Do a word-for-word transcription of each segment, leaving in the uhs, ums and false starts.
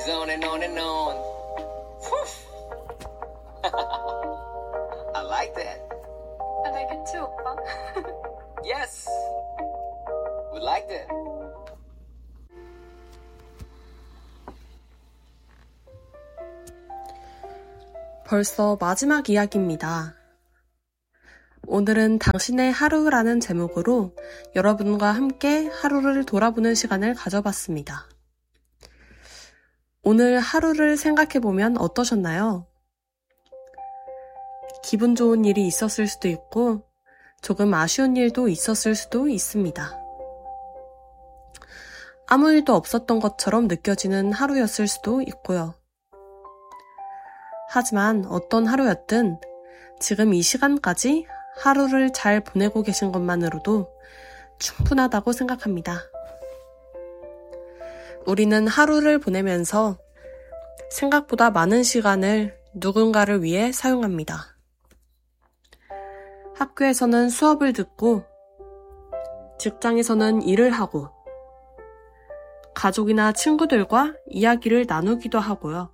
goes on and on and on. I like that. I like it too, 오빠. Yes. We like that. 벌써 마지막 이야기입니다. 오늘은 당신의 하루라는 제목으로 여러분과 함께 하루를 돌아보는 시간을 가져봤습니다. 오늘 하루를 생각해보면 어떠셨나요? 기분 좋은 일이 있었을 수도 있고 조금 아쉬운 일도 있었을 수도 있습니다. 아무 일도 없었던 것처럼 느껴지는 하루였을 수도 있고요. 하지만 어떤 하루였든 지금 이 시간까지 하루를 잘 보내고 계신 것만으로도 충분하다고 생각합니다. 우리는 하루를 보내면서 생각보다 많은 시간을 누군가를 위해 사용합니다. 학교에서는 수업을 듣고, 직장에서는 일을 하고, 가족이나 친구들과 이야기를 나누기도 하고요.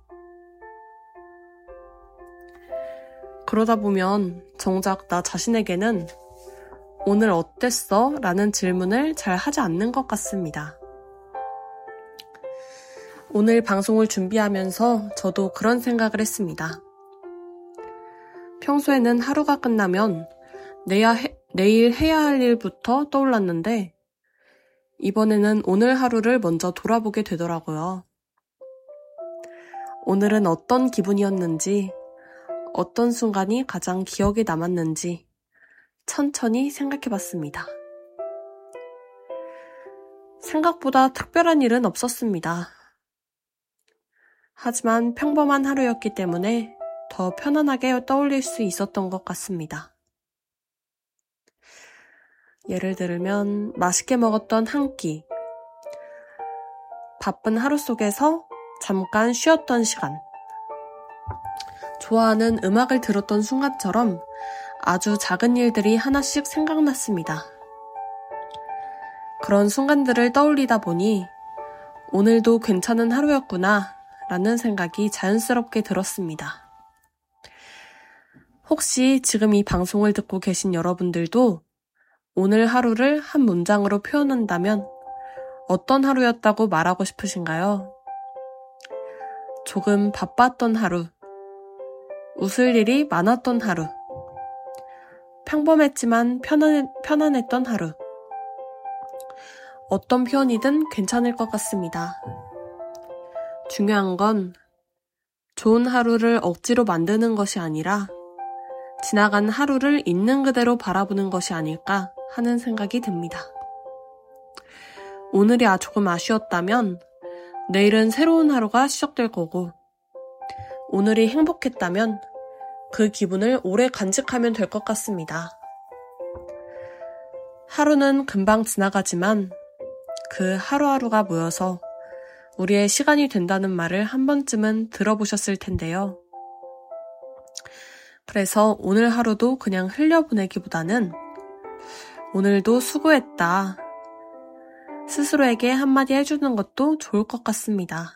그러다 보면 정작 나 자신에게는 오늘 어땠어? 라는 질문을 잘 하지 않는 것 같습니다. 오늘 방송을 준비하면서 저도 그런 생각을 했습니다. 평소에는 하루가 끝나면 내야 해, 내일 해야 할 일부터 떠올랐는데 이번에는 오늘 하루를 먼저 돌아보게 되더라고요. 오늘은 어떤 기분이었는지, 어떤 순간이 가장 기억에 남았는지 천천히 생각해봤습니다. 생각보다 특별한 일은 없었습니다. 하지만 평범한 하루였기 때문에 더 편안하게 떠올릴 수 있었던 것 같습니다. 예를 들면 맛있게 먹었던 한 끼, 바쁜 하루 속에서 잠깐 쉬었던 시간, 좋아하는 음악을 들었던 순간처럼 아주 작은 일들이 하나씩 생각났습니다. 그런 순간들을 떠올리다 보니 오늘도 괜찮은 하루였구나 라는 생각이 자연스럽게 들었습니다. 혹시 지금 이 방송을 듣고 계신 여러분들도 오늘 하루를 한 문장으로 표현한다면 어떤 하루였다고 말하고 싶으신가요? 조금 바빴던 하루, 웃을 일이 많았던 하루, 평범했지만 편안, 편안했던 하루. 어떤 표현이든 괜찮을 것 같습니다. 중요한 건 좋은 하루를 억지로 만드는 것이 아니라 지나간 하루를 있는 그대로 바라보는 것이 아닐까 하는 생각이 듭니다. 오늘이 아 조금 아쉬웠다면 내일은 새로운 하루가 시작될 거고, 오늘이 행복했다면 그 기분을 오래 간직하면 될 것 같습니다. 하루는 금방 지나가지만 그 하루하루가 모여서 우리의 시간이 된다는 말을 한 번쯤은 들어보셨을 텐데요. 그래서 오늘 하루도 그냥 흘려보내기보다는 오늘도 수고했다, 스스로에게 한마디 해주는 것도 좋을 것 같습니다.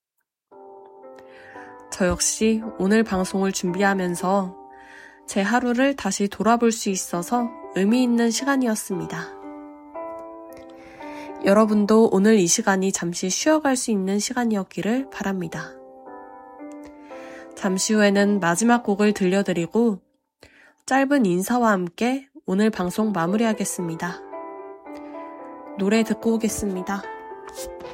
저 역시 오늘 방송을 준비하면서 제 하루를 다시 돌아볼 수 있어서 의미 있는 시간이었습니다. 여러분도 오늘 이 시간이 잠시 쉬어갈 수 있는 시간이었기를 바랍니다. 잠시 후에는 마지막 곡을 들려드리고 짧은 인사와 함께 오늘 방송 마무리하겠습니다. 노래 듣고 오겠습니다.